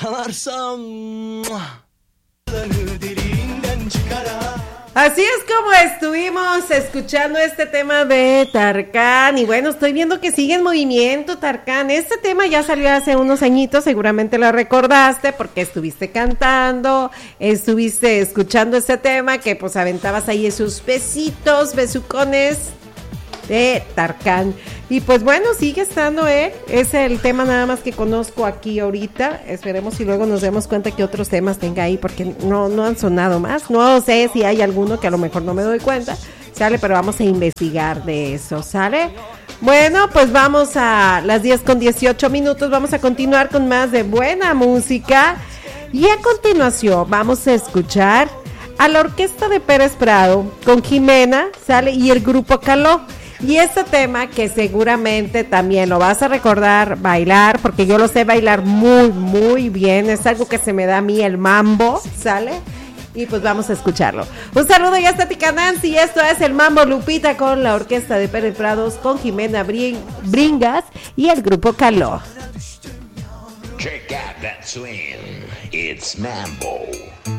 yakalarsan. Así es como estuvimos escuchando este tema de Tarkan. Y bueno, estoy viendo que sigue en movimiento Tarkan. Este tema ya salió hace unos añitos, seguramente lo recordaste porque estuviste cantando, estuviste escuchando este tema que pues aventabas ahí esos besitos, besucones de Tarkan. Y pues bueno, sigue estando él. Es el tema nada más que conozco aquí ahorita. Esperemos y luego nos demos cuenta que otros temas tenga ahí, porque no han sonado más. No sé si hay alguno que a lo mejor no me doy cuenta. Sale, pero vamos a investigar de eso, ¿sale? Bueno, pues vamos a las 10:18. Vamos a continuar con más de buena música. Y a continuación vamos a escuchar a la orquesta de Pérez Prado con Jimena, ¿sale? Y el grupo Caló. Y este tema que seguramente también lo vas a recordar bailar, porque yo lo sé bailar muy, muy bien. Es algo que se me da a mí, el mambo, ¿sale? Y pues vamos a escucharlo. Un saludo ya está Tica Nancy. Esto es el Mambo Lupita con la orquesta de Pérez Prados, con Jimena Bringas y el grupo Caló. Check out that swing. It's Mambo.